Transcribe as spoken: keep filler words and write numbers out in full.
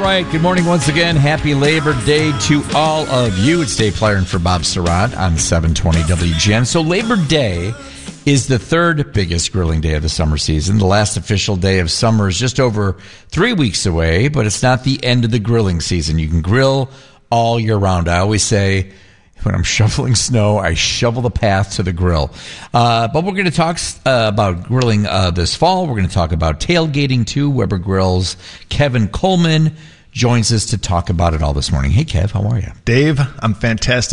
right, good morning once again. Happy Labor Day to all of you. It's Dave Plyer for Bob Surratt on seven twenty W G N. So Labor Day is the third biggest grilling day of the summer season. The last official day of summer is just over three weeks away, but it's not the end of the grilling season. You can grill all year round. I always say, when I'm shoveling snow, I shovel the path to the grill. Uh, but we're going to talk uh, about grilling uh, this fall. We're going to talk about tailgating too. Weber Grills' Kevin Coleman joins us to talk about it all this morning. Hey, Kev, how are you? Dave, I'm fantastic.